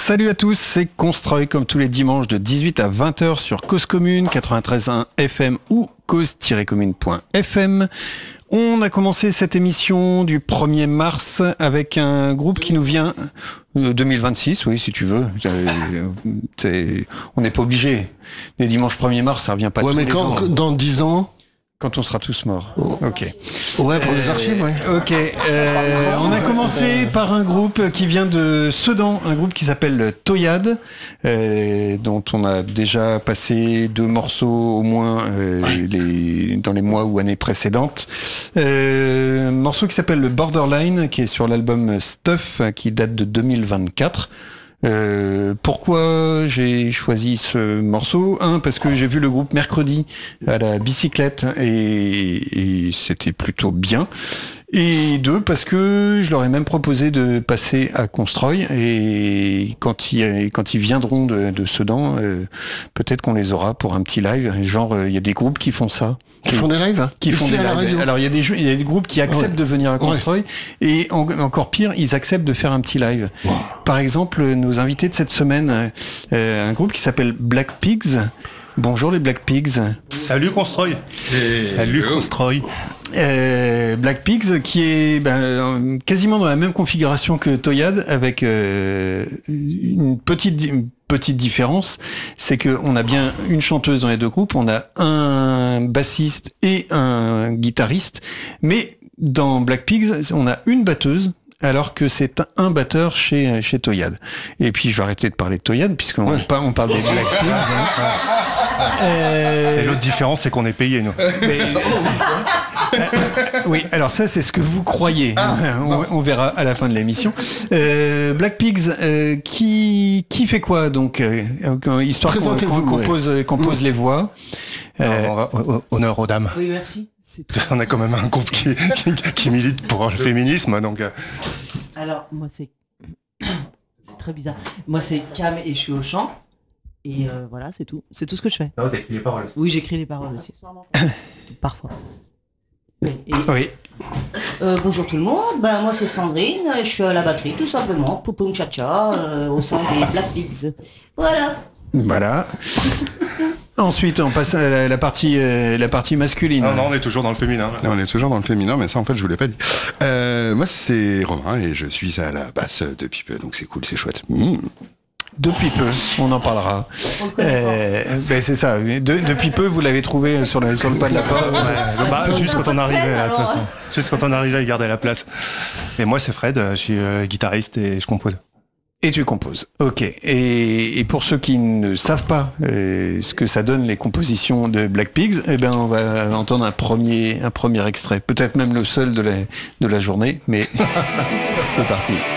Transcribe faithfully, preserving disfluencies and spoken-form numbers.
Salut à tous, c'est Constroy comme tous les dimanches de dix-huit à vingt heures sur Cause Commune, quatre-vingt-treize virgule un F M ou cause tiret commune point F M. On a commencé cette émission du premier mars avec un groupe qui nous vient de deux mille vingt-six, oui si tu veux. C'est... On n'est pas obligé. Les dimanches premier mars, ça revient pas ouais, tous mais les quand, ans. Dans dix ans Quand on sera tous morts. Oh. Ok. Ouais, pour euh, les archives, ouais. Ok. Euh, on a commencé par un groupe qui vient de Sedan, un groupe qui s'appelle Toyad, euh, dont on a déjà passé deux morceaux au moins euh, les, dans les mois ou années précédentes. Euh, un morceau qui s'appelle le Borderline, qui est sur l'album Stuff, qui date de deux mille vingt-quatre. Euh, pourquoi j'ai choisi ce morceau ? Un, parce que j'ai vu le groupe mercredi à la bicyclette et, et c'était plutôt bien. Et deux, parce que je leur ai même proposé de passer à Constroy et quand ils, quand ils viendront de, de Sedan, euh, peut-être qu'on les aura pour un petit live. Genre, il euh, y a des groupes qui font ça. Qui font des lives Qui font des lives. Alors il y a des jeux, il y a des groupes qui acceptent ouais. de venir à Constroy ouais. et en, encore pire, ils acceptent de faire un petit live. Wow. Par exemple, nos invités de cette semaine, euh, un groupe qui s'appelle Black Pigs. Bonjour les Black Pigs. Salut Constroy. Et... Salut Constroy. Euh, Black Pigs qui est ben, quasiment dans la même configuration que Toyad avec euh, une petite une petite différence, c'est que on a bien une chanteuse dans les deux groupes, on a un bassiste et un guitariste, mais dans Black Pigs on a une batteuse. Alors que c'est un batteur chez chez Toyad. Et puis je vais arrêter de parler de Toyad puisqu'on ouais. on parle des Black Pigs. Hein. Euh... Et l'autre différence, c'est qu'on est payé, nous. Mais, euh, oui, alors ça, c'est ce que vous croyez. Ah, on, on verra à la fin de l'émission. Euh, Black Pigs, euh, qui qui fait quoi donc euh, histoire qu'on, qu'on, qu'on pose qu'on pose les voix. Euh, Alors, honneur aux dames. Oui, merci. On a quand même un groupe qui, qui, qui milite pour le féminisme, donc. Alors, moi, c'est... c'est très bizarre. Moi, c'est Cam et je suis au chant. Et euh, voilà, c'est tout. C'est tout ce que je fais. Non, t'écris les paroles aussi. Oui, j'écris les paroles aussi. Parfois. Et... Oui. Euh, bonjour tout le monde. Ben, moi, c'est Sandrine. Je suis à la batterie, tout simplement. Poupoum Cha-Cha, euh, au sein des Black Pigs. Voilà. Voilà. Ensuite, on passe à la, la partie euh, la partie masculine. Non, non, on est toujours dans le féminin. Non, on est toujours dans le féminin, mais ça, en fait, je vous l'ai pas dit. Euh, moi, c'est Romain et je suis à la basse depuis peu, donc c'est cool, c'est chouette. Mmh. Depuis peu, on en parlera. Euh, ben c'est ça. De, depuis peu, vous l'avez trouvé sur le sur le pas de la porte. Ouais, bah, juste quand on arrivait, là, de toute façon. Juste quand on arrivait, il gardait la place. Et moi, c'est Fred. Je suis euh, guitariste et je compose. Et tu composes, ok. Et, et pour ceux qui ne savent pas euh, ce que ça donne les compositions de Black Pigs, eh ben on va entendre un premier, un premier extrait, peut-être même le seul de la, de la journée, mais c'est parti.